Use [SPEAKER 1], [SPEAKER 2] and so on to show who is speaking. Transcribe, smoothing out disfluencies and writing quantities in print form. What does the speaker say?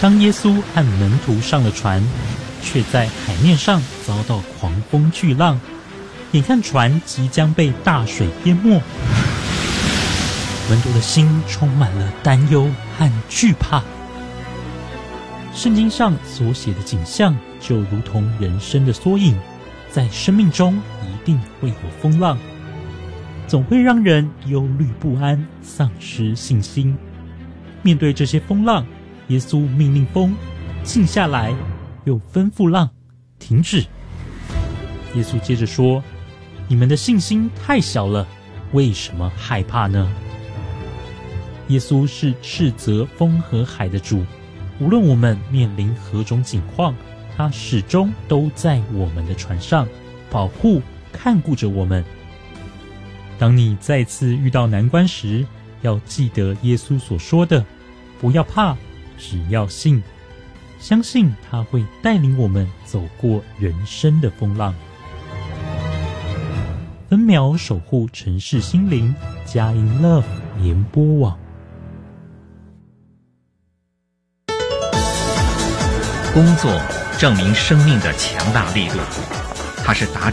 [SPEAKER 1] 当耶稣和门徒上了船，却在海面上遭到狂风巨浪，眼看船即将被大水淹没，门徒的心充满了担忧和惧怕。圣经上所写的景象就如同人生的缩影，在生命中一定会有风浪，总会让人忧虑不安，丧失信心。面对这些风浪，耶稣命令风静下来，又吩咐浪停止。耶稣接着说：你们的信心太小了，为什么害怕呢？耶稣是斥责风和海的主，无论我们面临何种境况，他始终都在我们的船上，保护看顾着我们。当你再次遇到难关时，要记得耶稣所说的，不要怕，只要信，相信他会带领我们走过人生的风浪。分秒守护城市心灵，佳音 Love 联播网。
[SPEAKER 2] 工作证明生命的强大力量，它是达成